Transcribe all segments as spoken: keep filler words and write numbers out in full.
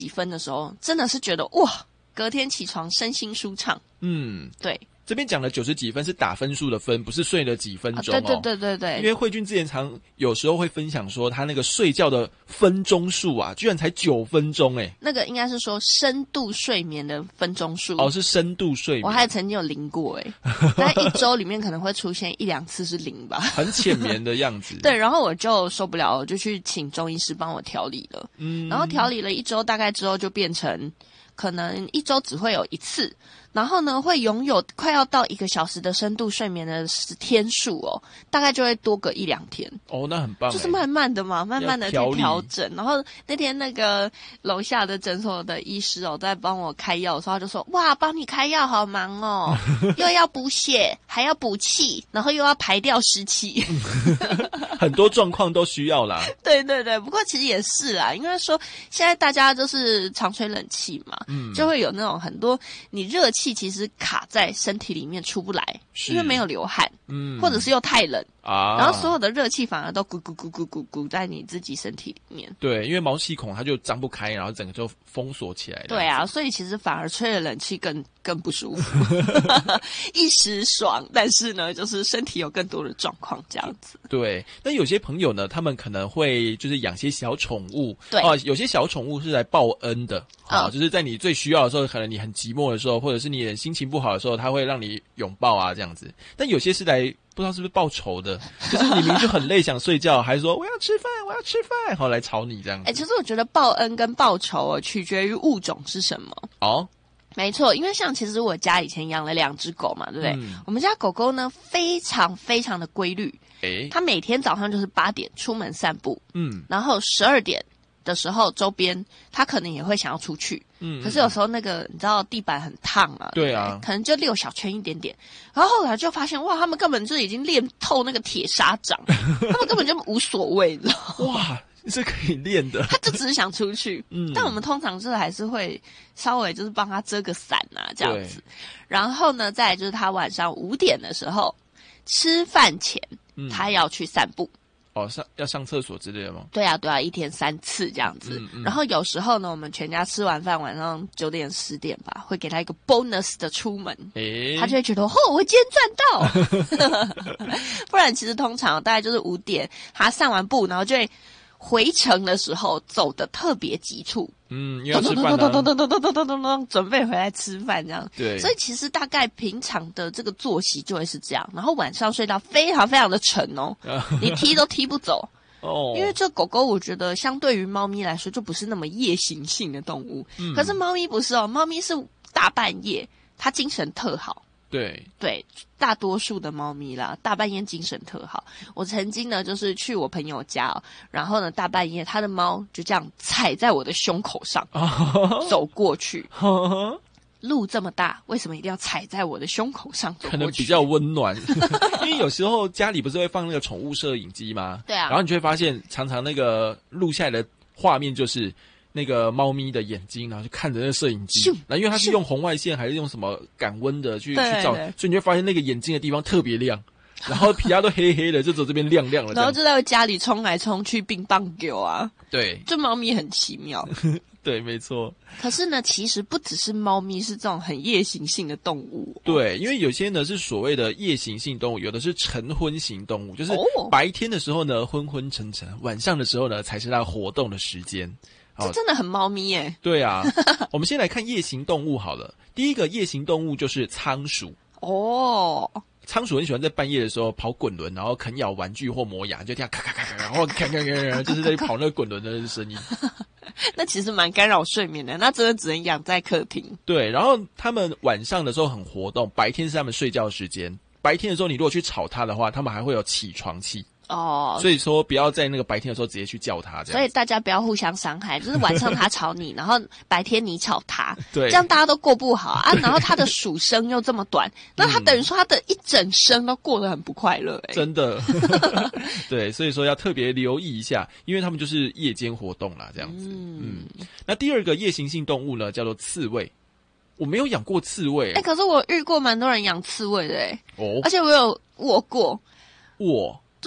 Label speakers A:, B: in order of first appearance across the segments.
A: 几分的时候，真的是觉得哇，隔天起床身心舒畅。
B: 嗯，
A: 对。
B: 这边讲的九十几分是打分数的分，不是睡了几分钟哦。
A: 啊、对对对对对。
B: 因为慧君之前常有时候会分享说，他那个睡觉的分钟数啊，居然才九分钟哎。
A: 那个应该是说深度睡眠的分钟数。
B: 哦，是深度睡眠。
A: 我还曾经有零过哎，在一周里面可能会出现一两次是零吧。
B: 很浅眠的样子。
A: 对，然后我就受不了，我就去请中医师帮我调理了。嗯，然后调理了一周，大概之后就变成可能一周只会有一次。然后呢，会拥有快要到一个小时的深度睡眠的天数哦，大概就会多个一两天。
B: 哦，那很棒，
A: 就是慢慢的嘛，慢慢的去调整。然后那天那个楼下的诊所的医师哦，在帮我开药的时候，他就说：“哇，帮你开药好忙哦，又要补血，还要补气，然后又要排掉湿气，
B: 很多状况都需要啦。”
A: 对对对，不过其实也是啦，因为说现在大家都是常吹冷气嘛，嗯，就会有那种很多你热气。气其实卡在身体里面出不来，因为没有流汗，嗯，或者是又太冷啊，然后所有的热气反而都咕咕咕咕咕咕在你自己身体里面。
B: 对，因为毛细孔它就张不开，然后整个就封锁起来了。
A: 对啊，所以其实反而吹了冷气更更不舒服，一时爽，但是呢，就是身体有更多的状况这样子。
B: 对，那有些朋友呢，他们可能会就是养些小宠物，
A: 对
B: 啊，有些小宠物是来报恩的，啊、嗯，就是在你最需要的时候，可能你很寂寞的时候，或者是你心情不好的时候，它会让你拥抱啊这样子。但有些是来不知道是不是报仇的，就是你明明就很累想睡觉，还说我要吃饭，我要吃饭，然后来吵你这样子。
A: 哎、欸，其实我觉得报恩跟报仇哦，取决于物种是什么。
B: 哦。
A: 没错，因为像其实我家以前养了两只狗嘛，对不对？嗯、我们家狗狗呢非常非常的规律，诶，它每天早上就是八点出门散步，嗯，然后十二点的时候周边它可能也会想要出去，嗯，可是有时候那个你知道地板很烫啊，
B: 对啊，
A: 可能就溜小圈一点点，然后后来就发现哇，他们根本就已经练透那个铁砂掌，他们根本就无所谓，你知道吗？
B: 哇。是可以练的，
A: 他就只是想出去，嗯，但我们通常就是还是会稍微就是帮他遮个伞啊这样子，然后呢，再来就是他晚上五点的时候吃饭前，嗯、他要去散步，
B: 哦，上要上厕所之类的吗？
A: 对啊，对啊，一天三次这样子，嗯嗯、然后有时候呢，我们全家吃完饭晚上九点十点吧，会给他一个 bonus 的出门，诶，他就会觉得哦，我今天赚到，不然其实通常大概就是五点，他散完步，然后就会。回程的时候走得特别急促，
B: 嗯，因为要吃饭啊，
A: 咚咚咚咚咚咚咚咚咚，准备回来吃饭这样。
B: 对，
A: 所以其实大概平常的这个作息就会是这样，然后晚上睡到非常非常的沉哦，你踢都踢不走哦。因为这狗狗我觉得相对于猫咪来说就不是那么夜行性的动物，嗯、可是猫咪不是哦，猫咪是大半夜它精神特好。
B: 对
A: 对，大多数的猫咪啦，大半夜精神特好。我曾经呢，就是去我朋友家、哦，然后呢，大半夜他的猫就这样踩在我的胸口上，走过去。路这么大，为什么一定要踩在我的胸口上走过去？
B: 可能比较温暖，因为有时候家里不是会放那个宠物摄影机吗？
A: 对啊，
B: 然后你就会发现，常常那个录下来的画面就是那个猫咪的眼睛，然后就看着那个摄影机，然后因为它是用红外线还是用什么感温的去去照，所以你就会发现那个眼睛的地方特别亮，然后皮亚都黑黑的，就只有这边亮亮的，
A: 然后就在家里冲来冲去，乒乓球啊，
B: 对，
A: 这猫咪很奇妙。
B: 对，没错。
A: 可是呢，其实不只是猫咪是这种很夜行性的动物、哦。
B: 对，因为有些呢是所谓的夜行性动物，有的是晨昏型动物，就是白天的时候呢昏昏沉沉，晚上的时候呢才是它活动的时间。
A: 这真的很猫咪耶。
B: 对啊，我们先来看夜行动物好了。第一个夜行动物就是仓鼠。
A: 哦。
B: 仓鼠很喜欢在半夜的时候跑滚轮，然后啃咬玩具或磨牙，就这样咔咔咔咔，然后咔咔咔，就是在跑那个滚轮的声音。
A: 那其实蛮干扰睡眠的，那真的只能养在客厅。
B: 对，然后他们晚上的时候很活动，白天是他们睡觉的时间。白天的时候，你如果去吵它的话，他们还会有起床气。哦，所以说不要在那个白天的时候直接去叫它，这样。
A: 所以大家不要互相伤害，就是晚上它吵你，然后白天你吵它，
B: 对，
A: 这样大家都过不好啊。然后它的数声又这么短，那它等于说它的一整生都过得很不快乐、欸，
B: 真的。对，所以说要特别留意一下，因为他们就是夜间活动啦，这样子。嗯, 嗯，那第二个夜行性动物呢，叫做刺猬。我没有养过刺猬、欸，
A: 哎、欸，可是我遇过蛮多人养刺猬的、欸，哎，哦，而且我有握过，
B: 握。
A: 就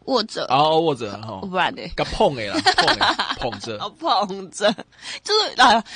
A: 握着，
B: 哦，握着哈，
A: 不然呢？
B: 给碰哎啦，碰哎，捧着，
A: 捧着，就是啊，